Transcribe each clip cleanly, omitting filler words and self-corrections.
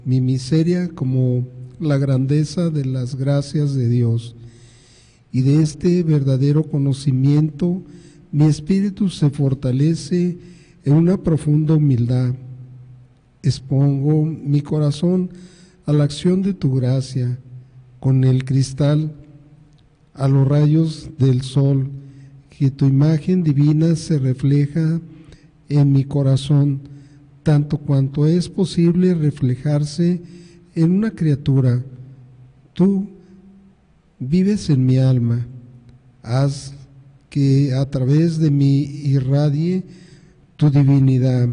mi miseria como la grandeza de las gracias de Dios. Y de este verdadero conocimiento, mi espíritu se fortalece en una profunda humildad. Expongo mi corazón a la acción de tu gracia, con el cristal a los rayos del sol, que tu imagen divina se refleja en mi corazón, tanto cuanto es posible reflejarse en una criatura. Tú vives en mi alma, haz que a través de mí irradie tu divinidad.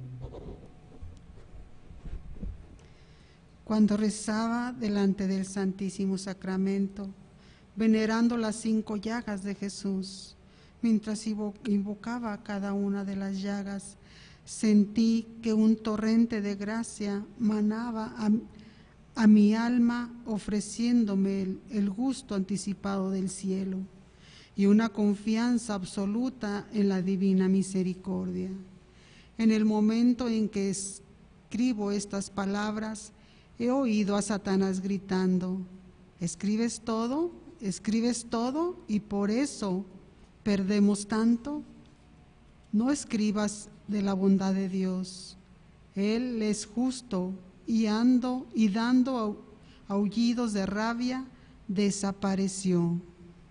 Cuando rezaba delante del Santísimo Sacramento, venerando las 5 llagas de Jesús, mientras invocaba cada una de las llagas, sentí que un torrente de gracia manaba a mi alma, ofreciéndome el gusto anticipado del cielo y una confianza absoluta en la divina misericordia. En el momento en que escribo estas palabras, he oído a Satanás gritando: ¿escribes todo? ¿Escribes todo? ¿Y por eso perdemos tanto? No escribas de la bondad de Dios. Él es justo y dando aullidos de rabia, desapareció.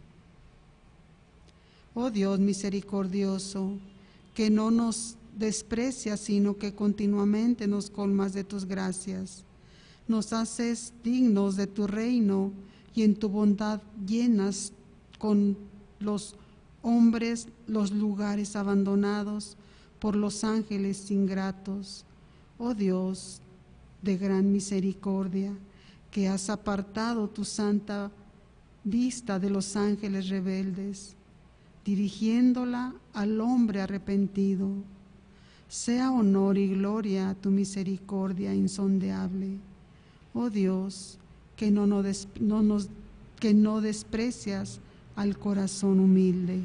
Oh Dios misericordioso, que no nos desprecias, sino que continuamente nos colmas de tus gracias. Nos haces dignos de tu reino y en tu bondad llenas con los hombres los lugares abandonados por los ángeles ingratos. Oh Dios de gran misericordia, que has apartado tu santa vista de los ángeles rebeldes, dirigiéndola al hombre arrepentido. Sea honor y gloria a tu misericordia insondable. Oh Dios, que no desprecias al corazón humilde.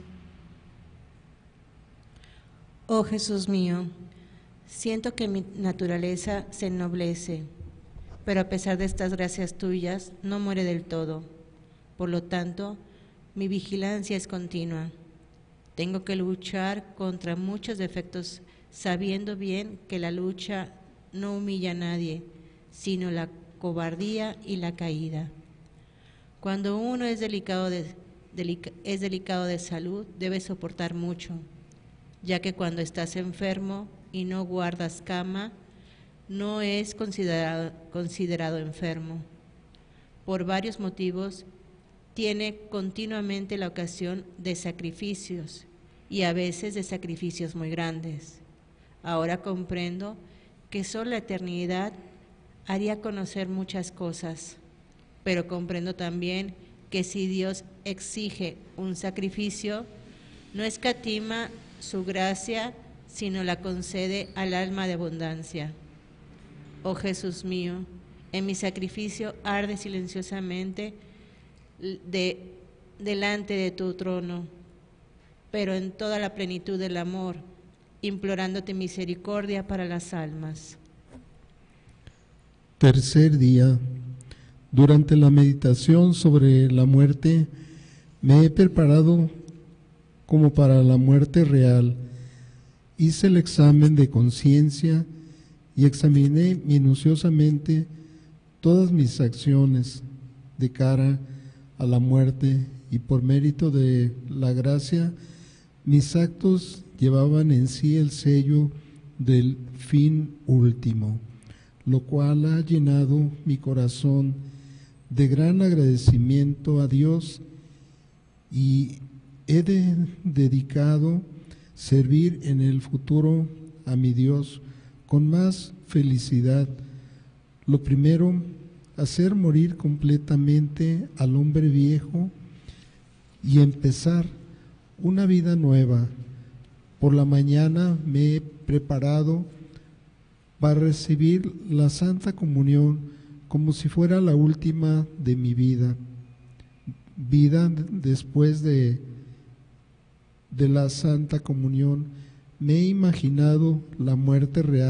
Oh Jesús mío, siento que mi naturaleza se ennoblece, pero a pesar de estas gracias tuyas, no muere del todo. Por lo tanto, mi vigilancia es continua. Tengo que luchar contra muchos defectos, sabiendo bien que la lucha no humilla a nadie, sino la cobardía y la caída. Cuando uno es delicado de salud, debe soportar mucho, ya que cuando estás enfermo y no guardas cama, no es considerado enfermo. Por varios motivos, tiene continuamente la ocasión de sacrificios y a veces de sacrificios muy grandes. Ahora comprendo que solo la eternidad haría conocer muchas cosas, pero comprendo también que si Dios exige un sacrificio, no escatima su gracia, sino la concede al alma de abundancia. Oh Jesús mío, en mi sacrificio arde silenciosamente delante de tu trono, pero en toda la plenitud del amor, implorándote misericordia para las almas. Tercer día. Durante la meditación sobre la muerte, me he preparado como para la muerte real. Hice el examen de conciencia y examiné minuciosamente todas mis acciones de cara a la muerte, y por mérito de la gracia, mis actos llevaban en sí el sello del fin último, lo cual ha llenado mi corazón de gran agradecimiento a Dios, y he dedicado servir en el futuro a mi Dios con más felicidad. Lo primero, hacer morir completamente al hombre viejo y empezar una vida nueva. Por la mañana me he preparado para recibir la Santa Comunión como si fuera la última de mi vida. Después de la Santa Comunión, me he imaginado la muerte real